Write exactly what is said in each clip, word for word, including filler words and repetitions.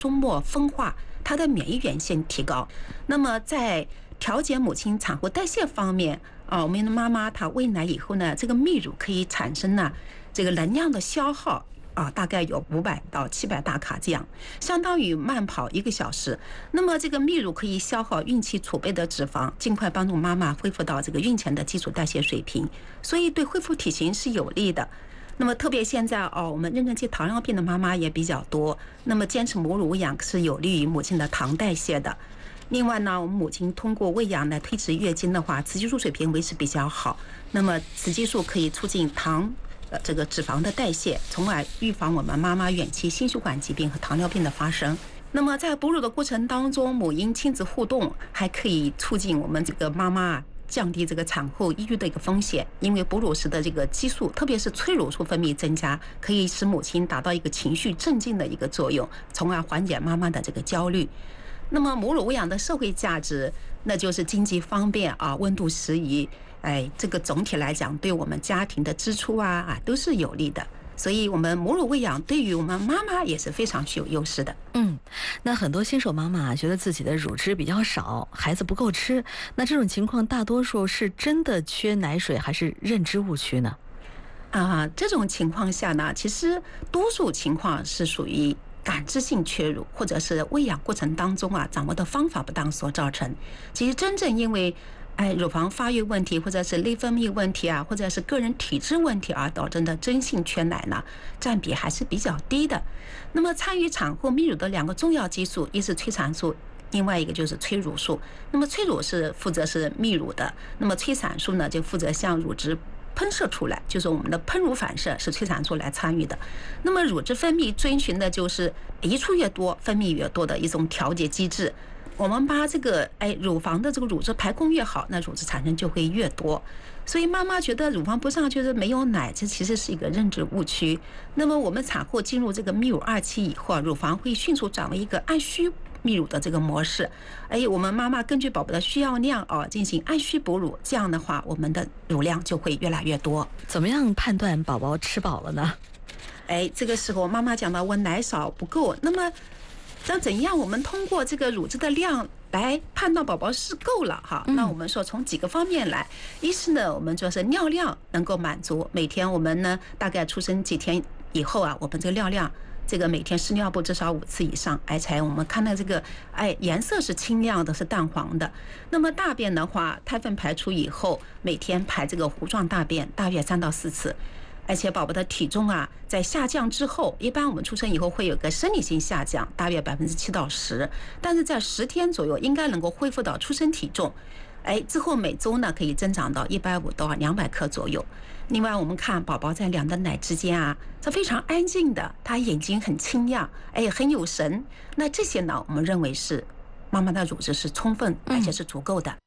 终末分化，它的免疫原性提高。那么在调节母亲产后代谢方面啊，我们的妈妈她喂奶以后呢，这个泌乳可以产生呢这个能量的消耗啊，大概有五百到七百大卡这样，相当于慢跑一个小时。那么这个泌乳可以消耗孕期储备的脂肪，尽快帮助妈妈恢复到这个孕前的基础代谢水平，所以对恢复体型是有利的。那么特别现在哦，我们妊娠期糖尿病的妈妈也比较多，那么坚持母乳喂养是有利于母亲的糖代谢的。另外呢，我们母亲通过喂养来推迟月经的话，雌激素水平维持比较好，那么雌激素可以促进糖呃这个脂肪的代谢，从而预防我们妈妈远期心血管疾病和糖尿病的发生。那么在哺乳的过程当中，母婴亲子互动还可以促进我们这个妈妈降低这个产后抑郁的一个风险，因为哺乳时的这个激素，特别是催乳素分泌增加，可以使母亲达到一个情绪镇静的一个作用，从而缓解妈妈的这个焦虑。那么母乳喂养的社会价值，那就是经济方便啊，温度适宜，哎，这个总体来讲对我们家庭的支出啊啊都是有利的。所以我们母乳喂养对于我们妈妈也是非常具有优势的。 嗯，那很多新手妈妈觉得自己的乳汁比较少，孩子不够吃，那这种情况大多数是真的缺奶水还是认知误区呢？ 啊，这种情况下呢，其实多数情况是属于感知性缺乳，或者是喂养过程当中啊掌握的方法不当所造成。其实真正因为哎，乳房发育问题，或者是内分泌问题啊，或者是个人体质问题而导致的真性缺奶呢，占比还是比较低的。那么参与产后泌乳的两个重要激素，一是催产素，另外一个就是催乳素。那么催乳是负责是泌乳的，那么催产素呢就负责向乳汁喷射出来，就是我们的喷乳反射是催产素来参与的。那么乳汁分泌遵循的就是一处越多分泌越多的一种调节机制。我们把这个哎乳房的这个乳汁排空越好，那乳汁产生就会越多。所以妈妈觉得乳房不上就是没有奶，这其实是一个认知误区。那么我们产后进入这个泌乳二期以后，乳房会迅速转为一个按需泌乳的这个模式。哎，我们妈妈根据宝宝的需要量哦进行按需哺乳，这样的话我们的乳量就会越来越多。 怎么样判断宝宝吃饱了呢？ 哎，这个时候妈妈讲到我奶少不够，那么那怎样我们通过这个乳汁的量来判断宝宝是够了哈？那我们说从几个方面来，一是呢，我们说是尿量能够满足，每天我们呢大概出生几天以后啊，我们这个尿量，这个每天试尿布至少五次以上，而且我们看到这个哎颜色是清亮的，是淡黄的。那么大便的话，胎粪排出以后，每天排这个糊状大便，大约三到四次。而且宝宝的体重啊，在下降之后，一般我们出生以后会有个生理性下降，大约百分之七到十，但是在十天左右应该能够恢复到出生体重。哎，之后每周呢可以增长到一百五到两百克左右。另外，我们看宝宝在两的奶之间啊，是非常安静的，他眼睛很清亮，哎，很有神。那这些呢，我们认为是妈妈的乳汁是充分而且是足够的。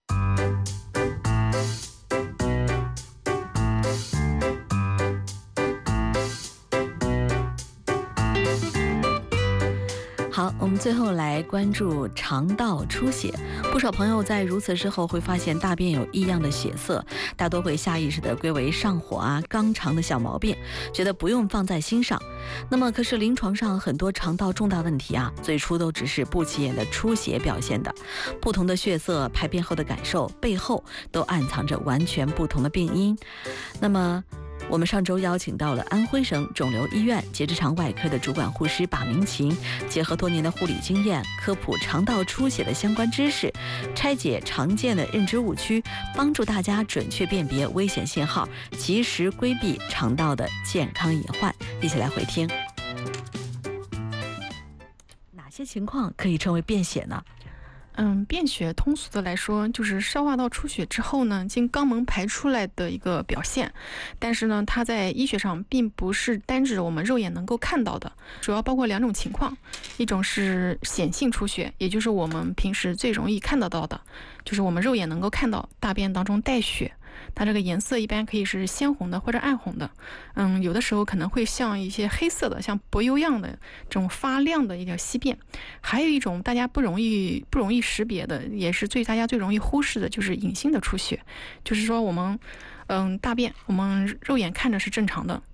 好，我们最后来关注肠道出血。不少朋友在如厕之后会发现大便有异样的血色，大多会下意识地归为上火啊、肛肠的小毛病，觉得不用放在心上。那么，可是临床上很多肠道重大问题啊，最初都只是不起眼的出血表现的。不同的血色、排便后的感受背后，都暗藏着完全不同的病因。那么，我们上周邀请到了安徽省肿瘤医院结直肠外科的主管护师把明琴，结合多年的护理经验，科普肠道出血的相关知识，拆解常见的认知误区，帮助大家准确辨别危险信号，及时规避肠道的健康隐患。一起来回听，哪些情况可以称为便血呢？ 嗯，便血通俗的来说，就是消化道出血之后呢，经肛门排出来的一个表现。但是呢，它在医学上并不是单指我们肉眼能够看到的，主要包括两种情况，一种是显性出血，也就是我们平时最容易看得到的，就是我们肉眼能够看到大便当中带血。它这个颜色一般可以是鲜红的或者暗红的，嗯，有的时候可能会像一些黑色的，像柏油样的这种发亮的一个稀便。还有一种大家不容易不容易识别的，也是最大家最容易忽视的，就是隐性的出血。就是说我们，嗯，大便我们肉眼看着是正常的，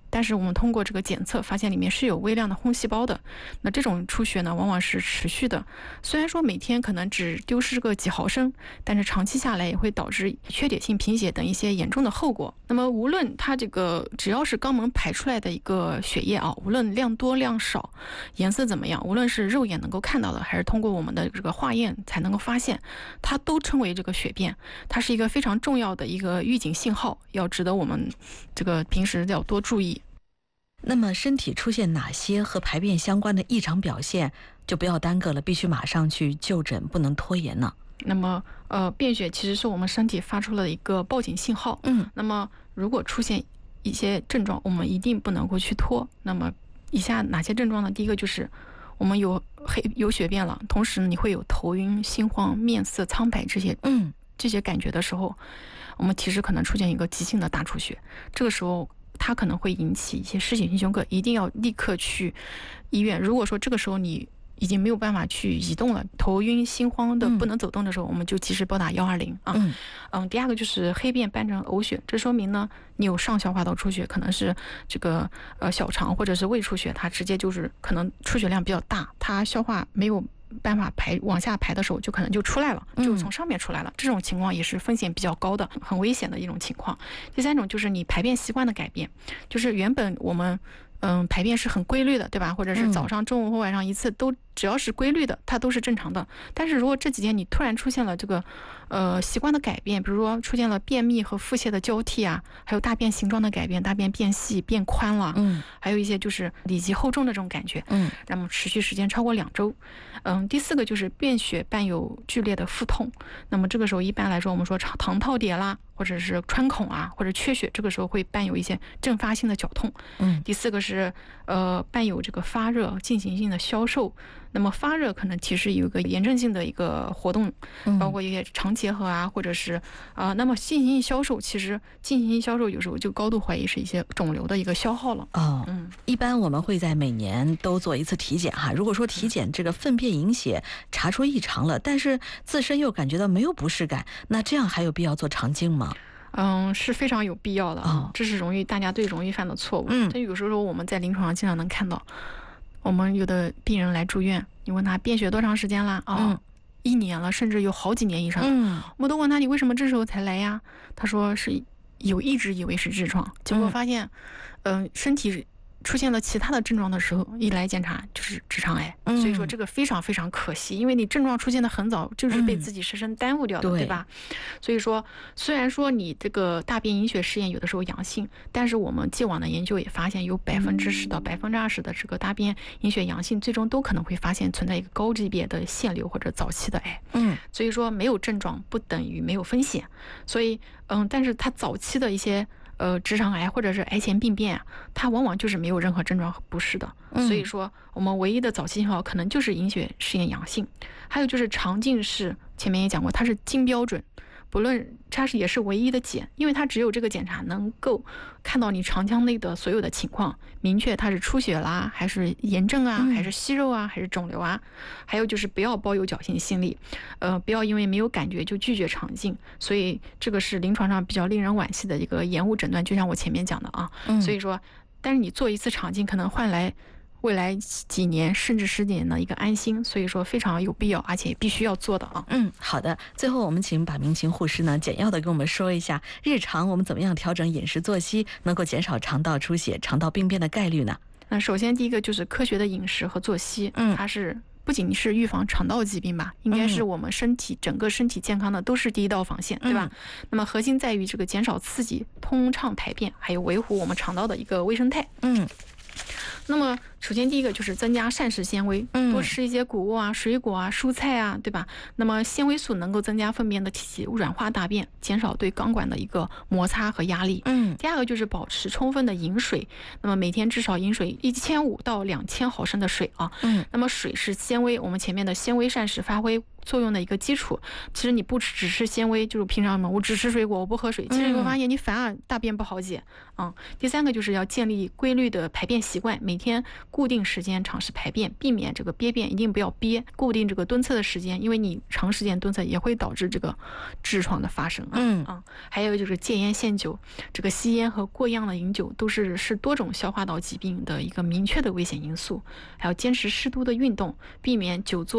但是我们通过这个检测发现里面是有微量的红细胞的。那这种出血呢，往往是持续的，虽然说每天可能只丢失个几毫升，但是长期下来也会导致缺铁性贫血等一些严重的后果。那么无论它这个只要是肛门排出来的一个血液啊，无论量多量少，颜色怎么样，无论是肉眼能够看到的，还是通过我们的这个化验才能够发现，它都称为这个血便，它是一个非常重要的一个预警信号，要值得我们这个平时要多注意。 那么身体出现哪些和排便相关的异常表现，就不要耽搁了，必须马上去就诊，不能拖延呢？ 那么呃，便血其实是我们身体发出了一个报警信号。 嗯， 那么如果出现一些症状，我们一定不能够去拖。那么以下哪些症状呢？第一个就是我们有黑有血便了，同时你会有头晕、心慌、面色苍白这些嗯这些感觉的时候，我们其实可能出现一个急性的大出血。这个时候它可能会引起一些失血性休克，一定要立刻去医院。如果说这个时候你已经没有办法去移动了，头晕心慌的不能走动的时候，嗯、我们就及时拨打幺二零啊。 嗯嗯，第二个就是黑便伴成呕血，这说明呢你有上消化道出血，可能是这个呃小肠或者是胃出血，它直接就是可能出血量比较大，它消化没有办法排往下排的时候，就可能就出来了，就从上面出来了。嗯、这种情况也是风险比较高的，很危险的一种情况。第三种就是你排便习惯的改变，就是原本我们嗯排便是很规律的，对吧？或者是早上、中午或晚上一次都只要是规律的，它都是正常的。但是如果这几天你突然出现了这个呃习惯的改变，比如说出现了便秘和腹泻的交替啊，还有大便形状的改变，大便变细变宽了， 嗯， 还有一些就是里急后重的这种感觉， 嗯， 那么持续时间超过两周。嗯，第四个就是便血伴有剧烈的腹痛，那么这个时候一般来说我们说肠套叠啦，或者是穿孔啊，或者缺血，这个时候会伴有一些阵发性的绞痛。 嗯， 第四个是呃伴有这个发热、进行性的消瘦。那么发热可能其实有一个炎症性的一个活动，包括一些肠结核啊，或者是啊、呃，那么进行性消瘦，其实进行性消瘦有时候就高度怀疑是一些肿瘤的一个消耗了。 哦， 嗯， 一般我们会在每年都做一次体检哈。如果说体检这个粪便隐血查出异常了，但是自身又感觉到没有不适感，那这样还有必要做肠镜吗？ 嗯，是非常有必要的。 哦， 这是容易大家最容易犯的错误。 嗯， 但有时候我们在临床上经常能看到。我们有的病人来住院，你问他便血多长时间啦？啊、哦嗯，一年了，甚至有好几年以上。 嗯， 我都问他你为什么这时候才来呀？他说是有一直以为是痔疮，结果发现，嗯、呃，身体出现了其他的症状的时候，一来检查就是直肠癌。 嗯、 所以说这个非常非常可惜，因为你症状出现的很早，就是被自己深深耽误掉的，嗯、对, 对吧？所以说，虽然说你这个大便隐血试验有的时候阳性，但是我们既往的研究也发现，有百分之十到百分之二十的这个大便隐血阳性，最终都可能会发现存在一个高级别的腺瘤或者早期的癌。 嗯， 所以说没有症状不等于没有风险。所以，嗯，但是它早期的一些。呃，直肠癌或者是癌前病变啊，它往往就是没有任何症状和不适的。 嗯、 所以说，我们唯一的早期信号可能就是隐血试验阳性，还有就是肠镜是前面也讲过，它是金标准，不论它是也是唯一的检，因为它只有这个检查能够看到你肠腔内的所有的情况，明确它是出血啦，还是炎症啊，还是息肉啊，还是肿瘤啊。还有就是不要抱有侥幸心理，呃，不要因为没有感觉就拒绝肠镜。所以这个是临床上比较令人惋惜的一个延误诊断，就像我前面讲的啊。 嗯、 所以说，但是你做一次肠镜可能换来未来几年甚至十几年的一个安心，所以说非常有必要，而且必须要做的啊。 嗯，好的。最后我们请把明琴护士呢简要的跟我们说一下，日常我们怎么样调整饮食作息，能够减少肠道出血、肠道病变的概率呢？ 那首先第一个就是科学的饮食和作息， 嗯， 它是不仅是预防肠道疾病吧，应该是我们身体整个身体健康的都是第一道防线，对吧？那么核心在于这个减少刺激、通畅排便，还有维护我们肠道的一个微生态。 嗯。 那么首先第一个就是增加膳食纤维，多吃一些谷物啊、水果啊、蔬菜啊，对吧？那么纤维素能够增加粪便的体积，软化大便，减少对肛管的一个摩擦和压力。 嗯。 第二个就是保持充分的饮水，那么每天至少饮水一千五到两千毫升的水啊。 嗯。 那么水是纤维，我们前面的纤维膳食发挥作用的一个基础。其实你不只吃纤维，就是平常嘛，我只吃水果，我不喝水，其实你会发现你反而大便不好解啊、嗯。第三个就是要建立规律的排便习惯，每天固定时间尝试排便，避免这个憋便，一定不要憋。固定这个蹲厕的时间，因为你长时间蹲厕也会导致这个痔疮的发生啊。 嗯啊，还有就是戒烟限酒，这个吸烟和过量的饮酒都是是多种消化道疾病的一个明确的危险因素。还要坚持适度的运动，避免久坐